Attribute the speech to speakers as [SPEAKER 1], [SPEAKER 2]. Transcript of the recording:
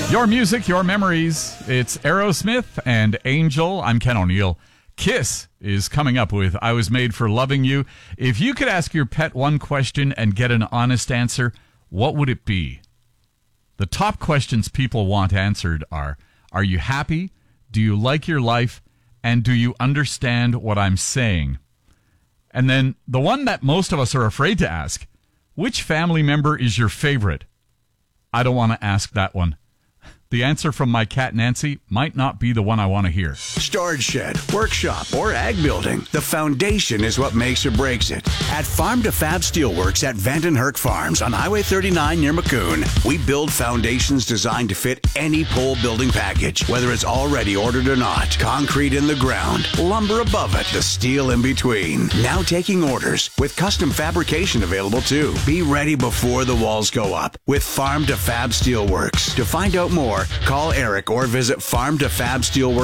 [SPEAKER 1] Your music, your memories. It's Aerosmith and Angel. I'm Ken O'Neill. Kiss is coming up with I Was Made for Loving You. If you could ask your pet one question and get an honest answer, what would it be? The top questions people want answered are you happy? Do you like your life? And do you understand what I'm saying? And then the one that most of us are afraid to ask, which family member is your favorite? I don't want to ask that one. The answer from my cat Nancy might not be the one I want to hear.
[SPEAKER 2] Storage shed, workshop, or ag building. The foundation is what makes or breaks it. At Farm to Fab Steelworks at Vanden Herk Farms on Highway 39 near Maccoon, we build foundations designed to fit any pole building package, whether it's already ordered or not. Concrete in the ground, lumber above it, the steel in between. Now taking orders with custom fabrication available too. Be ready before the walls go up with Farm to Fab Steelworks. To find out more, call Eric or visit farmtofabsteelworks.com.